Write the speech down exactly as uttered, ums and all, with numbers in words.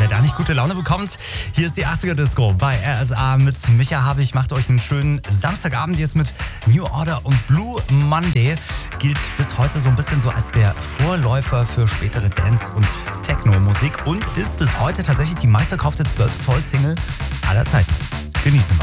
wer da nicht gute Laune bekommt, hier ist die achtziger Disco bei R S A mit Micha Habich. Macht euch einen schönen Samstagabend jetzt mit New Order und Blue Monday. Gilt bis heute so ein bisschen so als der Vorläufer für spätere Dance- und Techno-Musik und ist bis heute tatsächlich die meistverkaufte zwölf Zoll Single aller Zeiten. Genießen wir.